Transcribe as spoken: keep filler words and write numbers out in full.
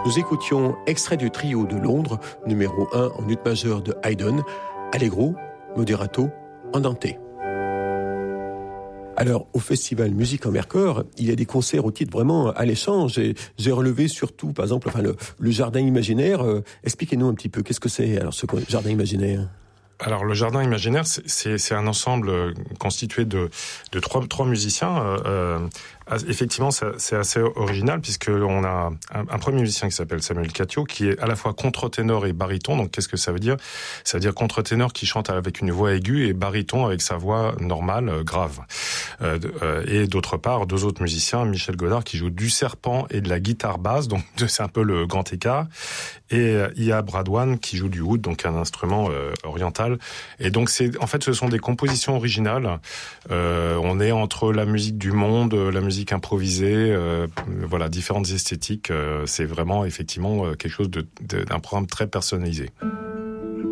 Nous écoutions extrait du trio de Londres, numéro un en ut majeur de Haydn, Allegro, Moderato, Andante. Alors, au festival Musique en Mercœur, il y a des concerts au titre vraiment alléchant. J'ai, j'ai relevé surtout, par exemple, enfin, le, le Jardin imaginaire. Euh, expliquez-nous un petit peu, qu'est-ce que c'est, alors, ce Jardin imaginaire ? Alors, le Jardin imaginaire, c'est, c'est, c'est un ensemble constitué de, de trois, trois musiciens. Euh, effectivement, c'est, c'est assez original puisqu'on a un, un premier musicien qui s'appelle Samuel Catio, qui est à la fois contre-ténor et baryton. Donc, qu'est-ce que ça veut dire ? Ça veut dire contre-ténor qui chante avec une voix aiguë et baryton avec sa voix normale, euh, grave. Euh, euh, et d'autre part, deux autres musiciens, Michel Godard qui joue du serpent et de la guitare basse, donc c'est un peu le grand écart. Et euh, Ia Bradwan qui joue du oud, donc un instrument euh, oriental. Et donc, c'est, en fait, ce sont des compositions originales. Euh, on est entre la musique du monde, la musique improvisée, euh, voilà, différentes esthétiques. Euh, c'est vraiment, effectivement, quelque chose de, de, d'un programme très personnalisé.